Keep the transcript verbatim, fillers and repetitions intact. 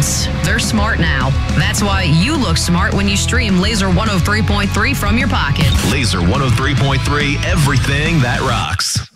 phones. They're smart now. That's why you look smart when you stream Laser one oh three point three from your pocket. Laser one oh three point three, everything that rocks.